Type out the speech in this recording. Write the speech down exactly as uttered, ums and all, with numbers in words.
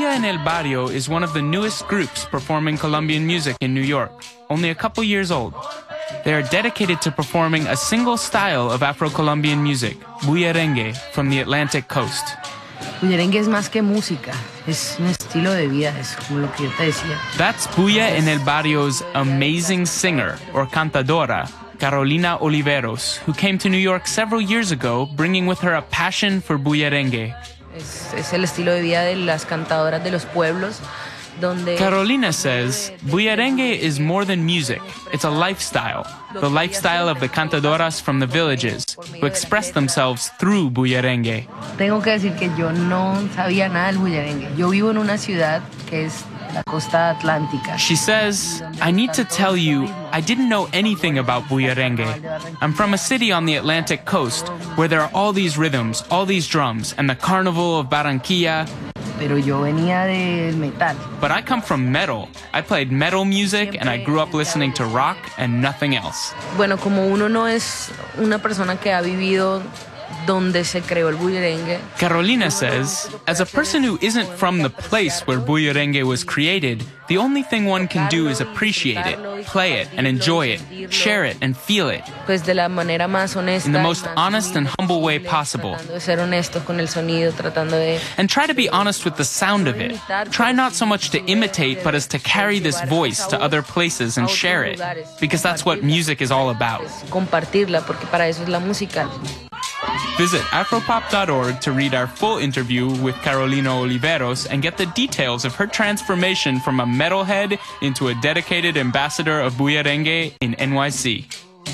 Bulla en el Barrio is one of the newest groups performing Colombian music in New York, only a couple years old. They are dedicated to performing a single style of Afro-Colombian music, bullerengue, from the Atlantic coast. Bullerengue es más que música, es un estilo de vida, es como lo que yo te decía. That's Bulla en el Barrio's amazing singer, or cantadora, Carolina Oliveros, who came to New York several years ago, bringing with her a passion for bullerengue. Es, es el estilo de vida de las cantadoras de los pueblos. Donde Carolina says, bullerengue is more than music. It's a lifestyle. The lifestyle of the cantadoras from the villages, who express themselves through bullerengue. Tengo que decir que yo no sabía nada del bullerengue. Yo vivo en una ciudad que es la costa atlántica. She says, I need to tell you, I didn't know anything about bullerengue. I'm from a city on the Atlantic coast where there are all these rhythms, all these drums, and the Carnival of Barranquilla. Pero yo venía del metal. But I come from metal. I played metal music and I grew up listening to rock and nothing else. Bueno, como uno no es una persona que ha vivido donde se creó el bullerengue. Carolina says, as a person who isn't from the place where bullerengue was created, the only thing one can do is appreciate it, play it, and enjoy it, share it, and feel it. Pues de la manera más honesta, in the most honest and humble way possible. Tratando de ser honestos con el sonido, tratando de... And try to be honest with the sound of it. Try not so much to imitate, but as to carry this voice to other places and share it, because that's what music is all about. Compartirla, porque para eso es la música. Visit afropop dot org to read our full interview with Carolina Oliveros and get the details of her transformation from a metalhead into a dedicated ambassador of bullerengue in N Y C.